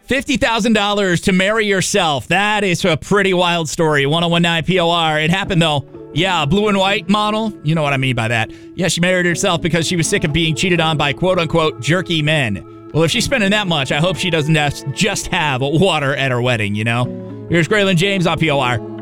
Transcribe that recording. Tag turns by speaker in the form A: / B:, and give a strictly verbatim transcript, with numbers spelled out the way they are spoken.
A: fifty thousand dollars to marry yourself. That is a pretty wild story. ten nineteen P O R. It happened, though. Yeah, a blue and white model. You know what I mean by that. Yeah, she married herself because she was sick of being cheated on by quote-unquote jerky men. Well, if she's spending that much, I hope she doesn't have, just have water at her wedding, you know? Here's Graylin James on P O R.